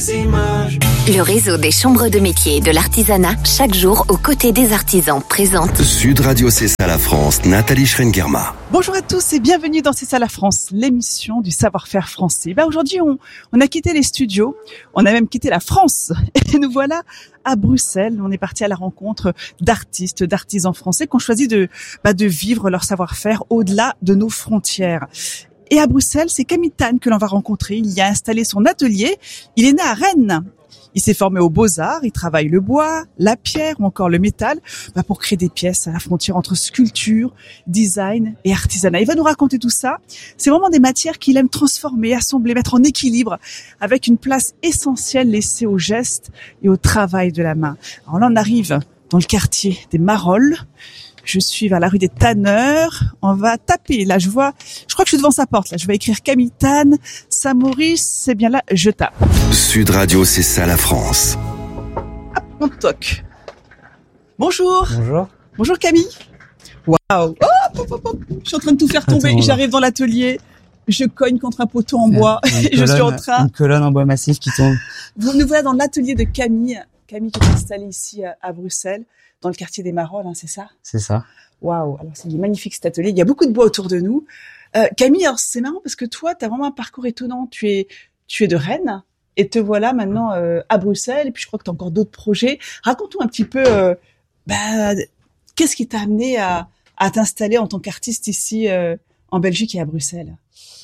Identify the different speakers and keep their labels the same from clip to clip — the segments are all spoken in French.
Speaker 1: Le réseau des chambres de métiers et de l'artisanat, chaque jour aux côtés des artisans, présente
Speaker 2: Sud Radio C'est ça la France, Nathalie Schrengerma.
Speaker 3: Bonjour à tous et bienvenue dans C'est ça la France, l'émission du savoir-faire français. Aujourd'hui, on a quitté les studios, on a même quitté la France et nous voilà à Bruxelles. On est parti à la rencontre d'artistes, d'artisans français qui ont choisi de vivre leur savoir-faire au-delà de nos frontières. Et à Bruxelles, c'est Camille Tan que l'on va rencontrer. Il y a installé son atelier. Il est né à Rennes. Il s'est formé aux Beaux-Arts. Il travaille le bois, la pierre ou encore le métal pour créer des pièces à la frontière entre sculpture, design et artisanat. Il va nous raconter tout ça. C'est vraiment des matières qu'il aime transformer, assembler, mettre en équilibre avec une place essentielle laissée aux gestes et au travail de la main. Alors là, on arrive dans le quartier des Marolles. Je suis vers la rue des Tanneurs. On va taper. Là, je crois que je suis devant sa porte. Là, je vais écrire Camille Tan, Saint-Maurice. C'est bien là, je tape.
Speaker 2: Sud Radio, c'est ça la France.
Speaker 3: Hop, on toque. Bonjour.
Speaker 4: Bonjour.
Speaker 3: Bonjour Camille. Waouh. Hop. Je suis en train de tout faire tomber.
Speaker 4: Attends,
Speaker 3: j'arrive dans l'atelier. Je cogne contre un poteau en bois. Et je suis en train.
Speaker 4: Une colonne en bois massif qui tombe.
Speaker 3: Nous voilà dans l'atelier de Camille. Camille qui est installée ici à Bruxelles, dans le quartier des Marolles, c'est ça?
Speaker 4: C'est ça.
Speaker 3: Waouh, alors c'est magnifique cet atelier, il y a beaucoup de bois autour de nous. Camille, alors c'est marrant parce que toi, tu as vraiment un parcours étonnant. Tu es de Rennes et te voilà maintenant à Bruxelles, et puis je crois que tu as encore d'autres projets. Raconte-nous un petit peu, qu'est-ce qui t'a amené à t'installer en tant qu'artiste ici en Belgique et à Bruxelles?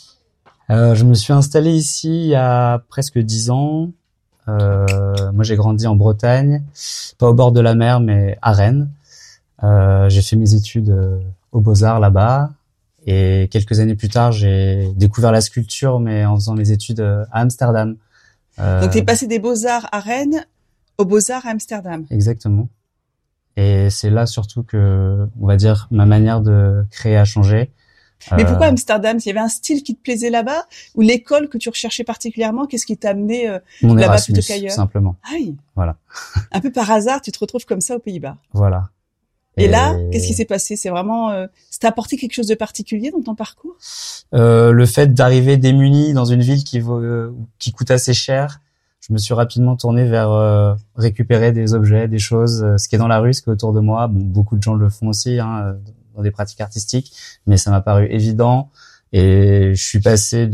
Speaker 4: Je me suis installé ici il y a presque 10 ans. Moi, j'ai grandi en Bretagne, pas au bord de la mer, mais à Rennes. J'ai fait mes études aux Beaux-Arts là-bas, et quelques années plus tard, j'ai découvert la sculpture, mais en faisant mes études à Amsterdam.
Speaker 3: Donc, t'es passé des Beaux-Arts à Rennes aux Beaux-Arts à Amsterdam.
Speaker 4: Exactement. Et c'est là surtout que, on va dire, ma manière de créer a changé.
Speaker 3: Mais pourquoi Amsterdam? Il y avait un style qui te plaisait là-bas, ou l'école que tu recherchais particulièrement? Qu'est-ce qui t'a amené là-bas plutôt qu'ailleurs?
Speaker 4: Simplement.
Speaker 3: Ah oui.
Speaker 4: Voilà.
Speaker 3: Un peu par hasard, tu te retrouves comme ça aux Pays-Bas.
Speaker 4: Voilà.
Speaker 3: Et là, qu'est-ce qui s'est passé? C'est vraiment, ça t'a apporté quelque chose de particulier dans ton parcours?
Speaker 4: Le fait d'arriver démuni dans une ville qui coûte assez cher. Je me suis rapidement tourné vers récupérer des objets, des choses, ce qui est dans la rue, ce qui est autour de moi. Bon, beaucoup de gens le font aussi, dans des pratiques artistiques, mais ça m'a paru évident, et je suis passé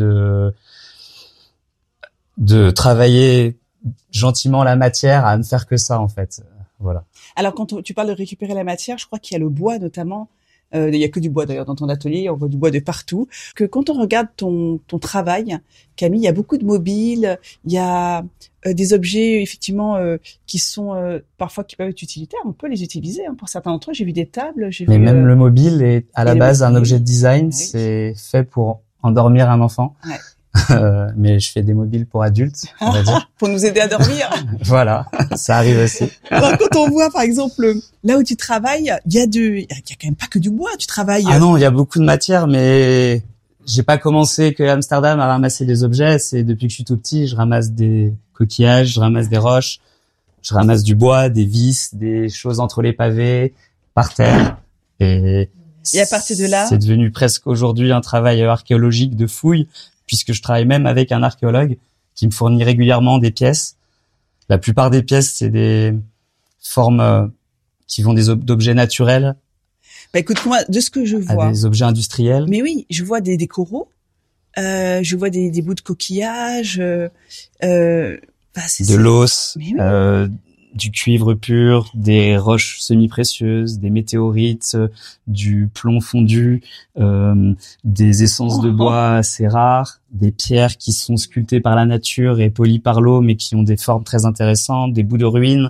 Speaker 4: de travailler gentiment la matière à ne faire que ça, en fait. Voilà.
Speaker 3: Alors, quand tu parles de récupérer la matière, je crois qu'il y a le bois notamment. Il y a que du bois d'ailleurs dans ton atelier, on voit du bois de partout. Que quand on regarde ton travail, Camille, il y a beaucoup de mobiles, il y a des objets effectivement qui sont parfois qui peuvent être utilitaires. On peut les utiliser pour certains d'entre eux. J'ai vu des tables,
Speaker 4: Mais même le mobile est à la base un objet de design. Oui. C'est fait pour endormir un enfant. Ouais. Mais je fais des mobiles pour adultes, on va dire.
Speaker 3: Pour nous aider à dormir.
Speaker 4: Voilà, ça arrive aussi.
Speaker 3: Alors quand on voit par exemple là où tu travailles, il y a quand même pas que du bois, tu travailles.
Speaker 4: Ah non, il y a beaucoup de matière, mais j'ai pas commencé que à Amsterdam à ramasser des objets. C'est depuis que je suis tout petit, je ramasse des coquillages, je ramasse des roches, je ramasse du bois, des vis, des choses entre les pavés, par terre. Et
Speaker 3: à partir de là,
Speaker 4: c'est devenu presque aujourd'hui un travail archéologique de fouille, puisque je travaille même avec un archéologue qui me fournit régulièrement des pièces. La plupart des pièces, c'est des formes qui vont d'objets naturels.
Speaker 3: Écoute, moi, de ce que je vois,
Speaker 4: des objets industriels.
Speaker 3: Mais oui, je vois des coraux, je vois des bouts de coquillages,
Speaker 4: de l'os, oui. Du cuivre pur, des roches semi-précieuses, des météorites, du plomb fondu, des essences de bois assez rares, des pierres qui sont sculptées par la nature et polies par l'eau, mais qui ont des formes très intéressantes, des bouts de ruines,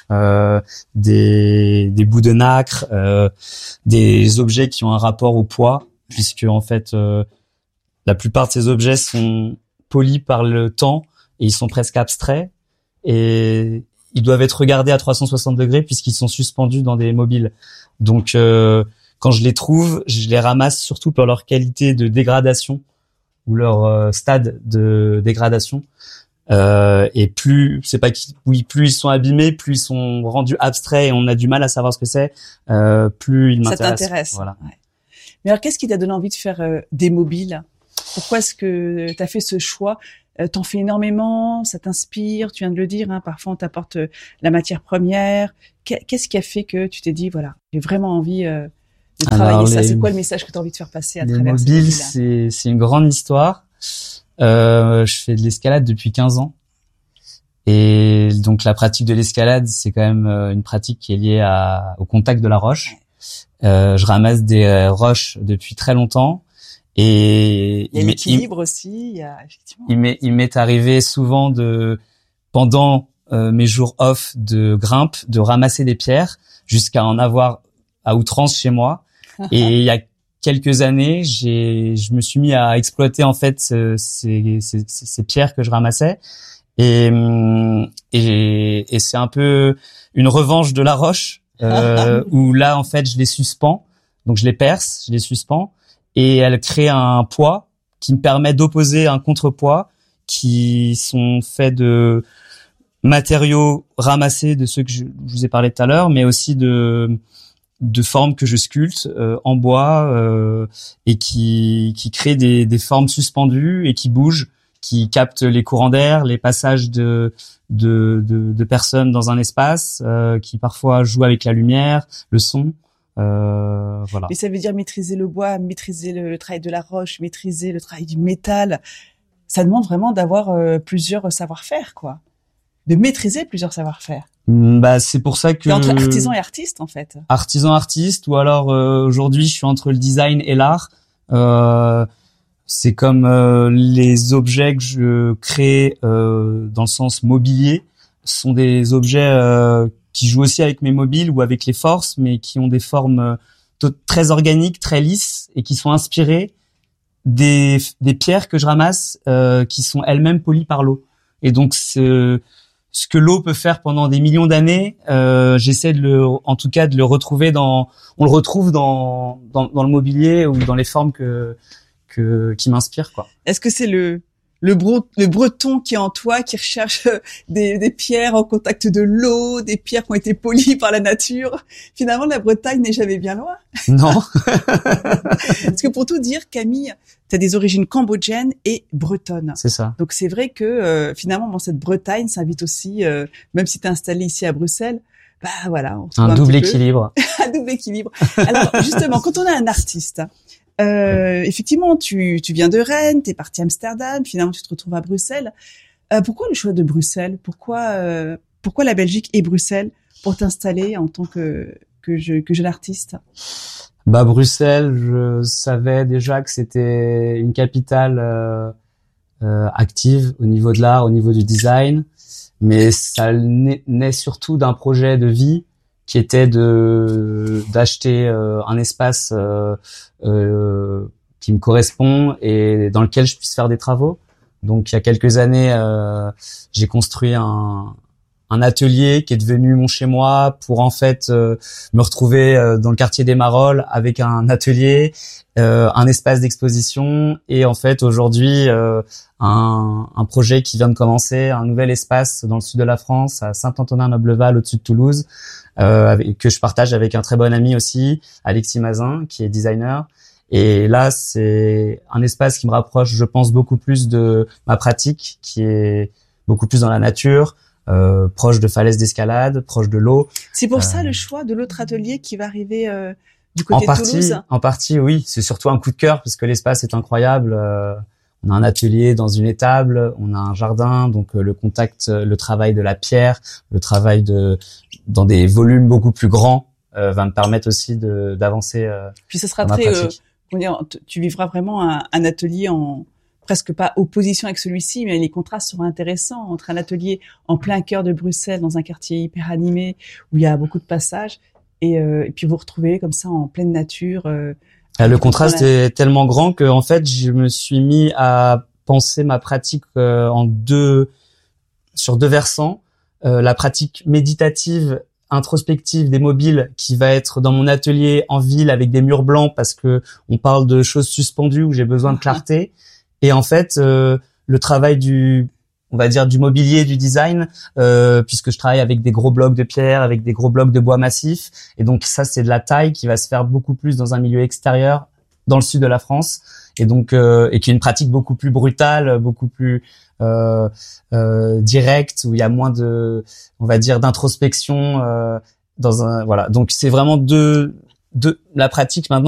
Speaker 4: des bouts de nacre, des objets qui ont un rapport au poids, puisque en fait, la plupart de ces objets sont polis par le temps et ils sont presque abstraits, et ils doivent être regardés à 360 degrés puisqu'ils sont suspendus dans des mobiles. Donc, quand je les trouve, je les ramasse surtout pour leur qualité de dégradation ou leur stade de dégradation. Et plus ils sont abîmés, plus ils sont rendus abstraits et on a du mal à savoir ce que c'est, plus ils m'intéressent.
Speaker 3: Ça t'intéresse.
Speaker 4: Voilà.
Speaker 3: Ouais. Mais alors, qu'est-ce qui t'a donné envie de faire des mobiles? Pourquoi est-ce que t'as fait ce choix? T'en fais énormément, ça t'inspire, tu viens de le dire, hein, parfois on t'apporte la matière première. Qu'est-ce qui a fait que tu t'es dit, voilà, j'ai vraiment envie de travailler ça? C'est quoi le message que tu as envie de faire passer à travers ces
Speaker 4: mobiles?
Speaker 3: mobiles-là?
Speaker 4: C'est une grande histoire. Je fais de l'escalade depuis 15 ans. Et donc la pratique de l'escalade, c'est quand même une pratique qui est liée au contact de la roche. Je ramasse des roches depuis très longtemps. Et
Speaker 3: il y a l'équilibre aussi, il y a effectivement.
Speaker 4: Il m'est arrivé souvent pendant mes jours off de grimpe, de ramasser des pierres jusqu'à en avoir à outrance chez moi. Et il y a quelques années, je me suis mis à exploiter en fait ces pierres que je ramassais. Et c'est un peu une revanche de la roche où là en fait je les suspends, donc je les perce, je les suspends. Et elle crée un poids qui me permet d'opposer un contrepoids qui sont faits de matériaux ramassés de ceux que je vous ai parlé tout à l'heure, mais aussi de formes que je sculpte en bois et qui créent des formes suspendues et qui bougent, qui captent les courants d'air, les passages de personnes dans un espace, qui parfois jouent avec la lumière, le son. Voilà.
Speaker 3: Mais ça veut dire maîtriser le bois, maîtriser le travail de la roche, maîtriser le travail du métal. Ça demande vraiment d'avoir plusieurs savoir-faire, quoi. De maîtriser plusieurs savoir-faire.
Speaker 4: Bah c'est pour ça que
Speaker 3: t'es entre artisan et artiste en fait.
Speaker 4: Artisan artiste ou alors aujourd'hui je suis entre le design et l'art. C'est comme les objets que je crée dans le sens mobilier sont des objets qui jouent aussi avec mes mobiles ou avec les forces, mais qui ont des formes très organiques, très lisses et qui sont inspirées des pierres que je ramasse qui sont elles-mêmes polies par l'eau. Et donc ce que l'eau peut faire pendant des millions d'années, j'essaie de le retrouver on le retrouve dans le mobilier ou dans les formes qui m'inspirent, quoi.
Speaker 3: Est-ce que c'est le breton qui est en toi, qui recherche des pierres en contact de l'eau, des pierres qui ont été polies par la nature? Finalement, la Bretagne n'est jamais bien loin.
Speaker 4: Non.
Speaker 3: Parce que pour tout dire, Camille, tu as des origines cambodgiennes et bretonnes.
Speaker 4: C'est ça.
Speaker 3: Donc c'est vrai que finalement, cette Bretagne s'invite aussi, même si tu es installé ici à Bruxelles, bah voilà. On
Speaker 4: un double équilibre.
Speaker 3: Un double équilibre. Alors justement, quand on a un artiste, effectivement, tu viens de Rennes, t'es parti à Amsterdam, finalement tu te retrouves à Bruxelles. Pourquoi le choix de Bruxelles? Pourquoi la Belgique et Bruxelles pour t'installer en tant que jeune artiste?
Speaker 4: Bah Bruxelles, je savais déjà que c'était une capitale active au niveau de l'art, au niveau du design, mais ça naît surtout d'un projet de vie qui était d'acheter un espace qui me correspond et dans lequel je puisse faire des travaux. Donc il y a quelques années, j'ai construit un atelier qui est devenu mon chez-moi pour en fait me retrouver dans le quartier des Marolles avec un atelier, un espace d'exposition et en fait aujourd'hui un projet qui vient de commencer, un nouvel espace dans le sud de la France à Saint-Antonin-Nobleval au-dessus de Toulouse, que je partage avec un très bon ami aussi, Alexis Mazin, qui est designer. Et là, c'est un espace qui me rapproche, je pense, beaucoup plus de ma pratique, qui est beaucoup plus dans la nature, proche de falaises d'escalade, proche de l'eau.
Speaker 3: C'est pour ça le choix de l'autre atelier qui va arriver du côté de Toulouse.
Speaker 4: En partie, oui. C'est surtout un coup de cœur parce que l'espace est incroyable. On a un atelier dans une étable, on a un jardin, donc le contact, le travail de la pierre, le travail dans des volumes beaucoup plus grands va me permettre aussi d'avancer.
Speaker 3: Puis ce sera très, tu vivras vraiment un atelier en presque pas opposition avec celui-ci, mais les contrastes seront intéressants entre un atelier en plein cœur de Bruxelles, dans un quartier hyper animé où il y a beaucoup de passages, et puis vous retrouvez comme ça en pleine nature.
Speaker 4: Le contraste est tellement grand que en fait je me suis mis à penser ma pratique sur deux versants. La pratique méditative, introspective des mobiles qui va être dans mon atelier en ville avec des murs blancs parce que on parle de choses suspendues où j'ai besoin de clarté. Et en fait le travail on va dire du mobilier, du design, puisque je travaille avec des gros blocs de pierre, avec des gros blocs de bois massif. Et donc ça, c'est de la taille qui va se faire beaucoup plus dans un milieu extérieur, dans le sud de la France. Et donc, et qui est une pratique beaucoup plus brutale, beaucoup plus directe, où il y a moins de, on va dire, d'introspection, voilà. Donc c'est vraiment la pratique maintenant.